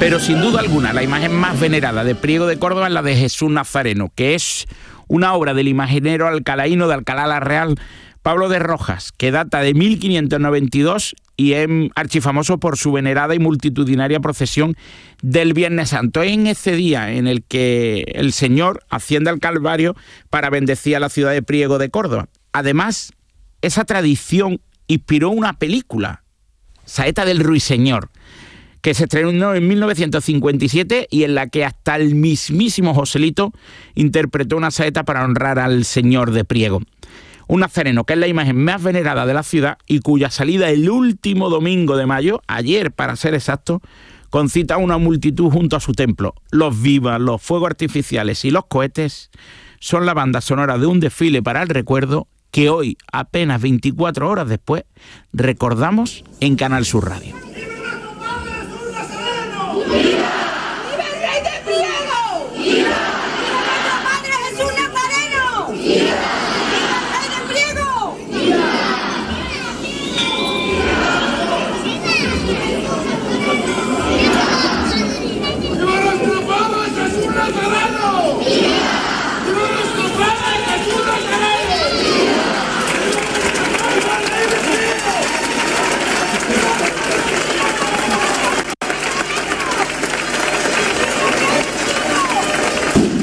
Pero sin duda alguna, la imagen más venerada de Priego de Córdoba es la de Jesús Nazareno, que es una obra del imaginero alcalaíno de Alcalá la Real, Pablo de Rojas, que data de 1592 y es archifamoso por su venerada y multitudinaria procesión del Viernes Santo. Es en ese día en el que el Señor asciende al Calvario para bendecir a la ciudad de Priego de Córdoba. Además, esa tradición inspiró una película, Saeta del Ruiseñor, que se estrenó en 1957 y en la que hasta el mismísimo Joselito interpretó una saeta para honrar al Señor de Priego. Un nazareno que es la imagen más venerada de la ciudad y cuya salida el último domingo de mayo, ayer para ser exacto, concita a una multitud junto a su templo. Los vivas, los fuegos artificiales y los cohetes son la banda sonora de un desfile para el recuerdo que hoy, apenas 24 horas después, recordamos en Canal Sur Radio. ¡Viva!